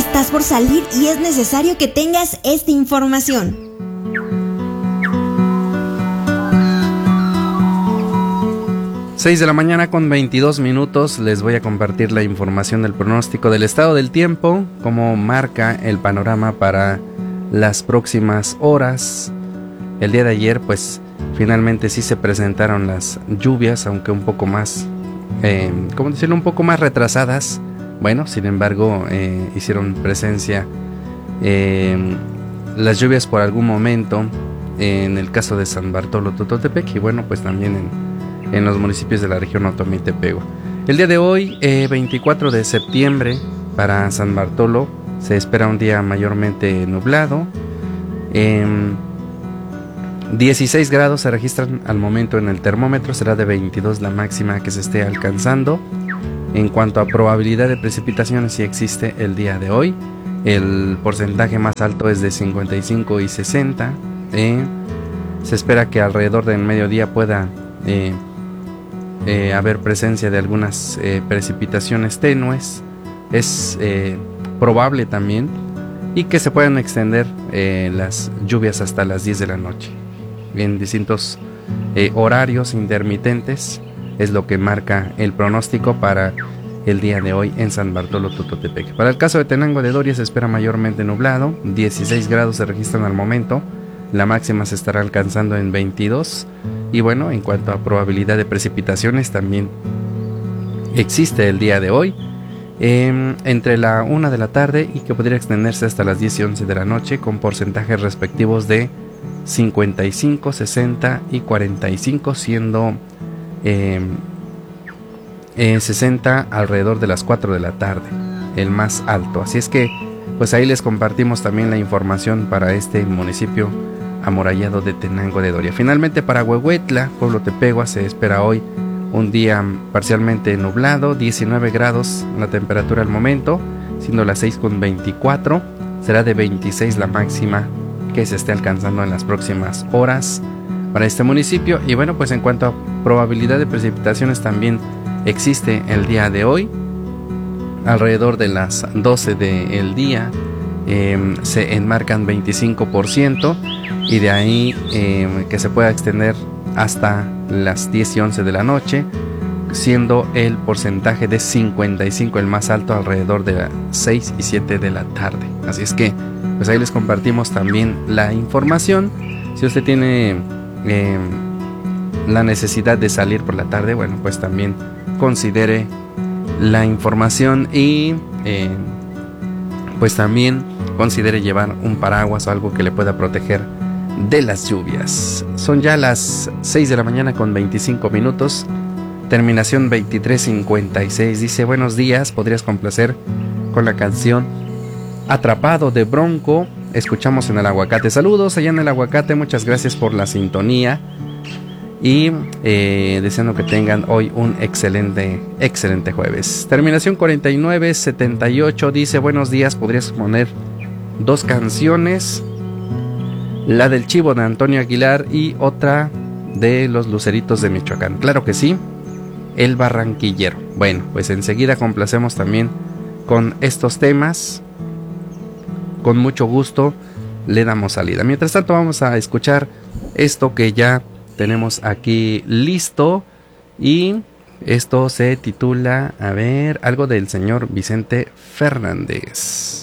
Estás por salir y es necesario que tengas esta información. Seis de la mañana con 22 minutos. Les voy a compartir la información del pronóstico del estado del tiempo, cómo marca el panorama para las próximas horas. El día de ayer, pues, finalmente sí se presentaron las lluvias, aunque un poco más, ¿cómo decirlo? Un poco más retrasadas. Bueno, sin embargo, hicieron presencia las lluvias por algún momento en el caso de San Bartolo Tototepec y bueno, pues también en los municipios de la región Otomí y Tepehua. El día de hoy, 24 de septiembre, para San Bartolo se espera un día mayormente nublado. 16 grados se registran al momento en el termómetro, será de 22 la máxima que se esté alcanzando. En cuanto a probabilidad de precipitaciones, sí existe el día de hoy. El porcentaje más alto es de 55 y 60. Se espera que alrededor del mediodía pueda haber presencia de algunas precipitaciones tenues. Es probable también y que se puedan extender las lluvias hasta las 10 de la noche en distintos horarios intermitentes. Es lo que marca el pronóstico para el día de hoy en San Bartolo Tototepec. Para el caso de Tenango de Doria se espera mayormente nublado, 16 grados se registran al momento, la máxima se estará alcanzando en 22. Y bueno, en cuanto a probabilidad de precipitaciones también existe el día de hoy, entre la 1 de la tarde y que podría extenderse hasta las 10 y 11 de la noche, con porcentajes respectivos de 55, 60 y 45, siendo 60 alrededor de las 4 de la tarde, el más alto. Así es que pues ahí les compartimos también la información para este municipio amurallado de Tenango de Doria. Finalmente para Huehuetla, pueblo Tepehua, se espera hoy un día parcialmente nublado, 19 grados la temperatura al momento, siendo las 6:24, será de 26 la máxima que se esté alcanzando en las próximas horas para este municipio. Y bueno, pues en cuanto a probabilidad de precipitaciones también existe el día de hoy, alrededor de las 12 del día se enmarcan 25% y de ahí que se pueda extender hasta las 10 y 11 de la noche, siendo el porcentaje de 55 el más alto alrededor de las 6 y 7 de la tarde. Así es que pues ahí les compartimos también la información. Si usted tiene la necesidad de salir por la tarde, bueno, pues también considere la información y pues también considere llevar un paraguas o algo que le pueda proteger de las lluvias. Son ya las 6 de la mañana con 25 minutos, terminación 2356. Dice: buenos días, ¿podrías complacer con la canción Atrapado de Bronco? Escuchamos en el Aguacate. Saludos allá en el Aguacate, muchas gracias por la sintonía y deseando que tengan hoy un excelente jueves. Terminación 4978 dice: buenos días, ¿podrías poner dos canciones? La del Chivo de Antonio Aguilar y otra de los Luceritos de Michoacán. Claro que sí, El Barranquillero. Bueno, pues enseguida complacemos también con estos temas. Con mucho gusto le damos salida. Mientras tanto vamos a escuchar esto que ya tenemos aquí listo. Y esto se titula, a ver, algo del señor Vicente Fernández.